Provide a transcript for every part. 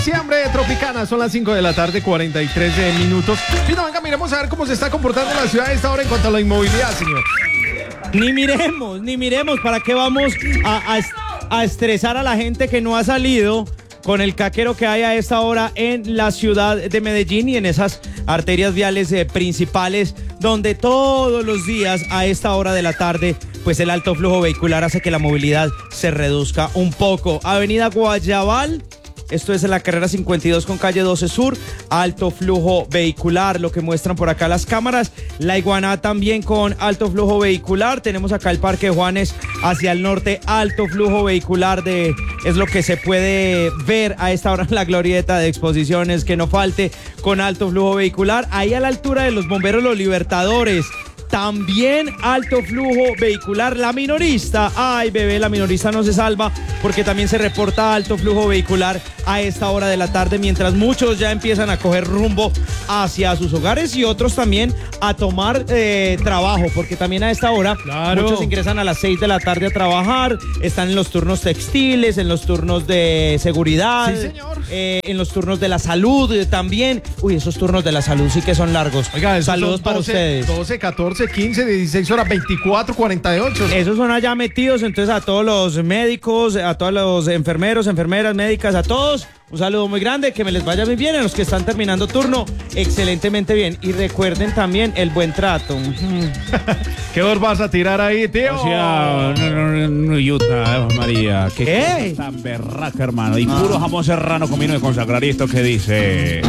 Siempre Tropicana, son las 5 de la tarde, 43 minutos. Y no, venga, miremos a ver cómo se está comportando la ciudad a esta hora en cuanto a la inmovilidad, señor. Ni miremos, ¿para qué vamos a estresar a la gente que no ha salido con el caquero que hay a esta hora en la ciudad de Medellín y en esas arterias viales principales donde todos los días a esta hora de la tarde pues el alto flujo vehicular hace que la movilidad se reduzca un poco? Avenida Guayabal, esto es en la carrera 52 con calle 12 Sur, alto flujo vehicular, lo que muestran por acá las cámaras. La Iguaná también con alto flujo vehicular. Tenemos acá el Parque Juanes hacia el norte, alto flujo vehicular, es lo que se puede ver a esta hora en la glorieta de exposiciones, que no falte, con alto flujo vehicular. Ahí a la altura de los bomberos Los Libertadores, también alto flujo vehicular. La Minorista, ay bebé, la Minorista no se salva porque también se reporta alto flujo vehicular a esta hora de la tarde, mientras muchos ya empiezan a coger rumbo hacia sus hogares y otros también a tomar trabajo, porque también a esta hora muchos ingresan a las 6 de la tarde a trabajar, están en los turnos textiles, en los turnos de seguridad, sí, señor. En los turnos de la salud también. Uy, esos turnos de la salud sí que son largos. Oiga, saludos 12, para ustedes. 12, 14, 15, 16 horas, 24, 48. Esos son allá metidos, entonces a todos los médicos, a todos los enfermeros, enfermeras, médicas, a todos, un saludo muy grande, que me les vaya muy bien. A los que están terminando turno, excelentemente bien. Y recuerden también el buen trato. ¿Qué os vas a tirar ahí, tío? O sea, no, Yuta, María. ¿Qué? Tan berraca, hermano. Y puro jamón serrano con vino de consagrar. Y esto que dice...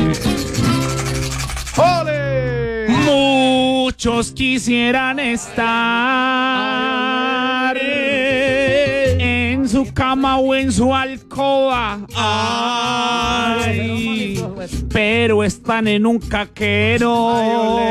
¡Ole! Muchos quisieran estar en su cama o en su alcoba. Ay, pero están en un caquero.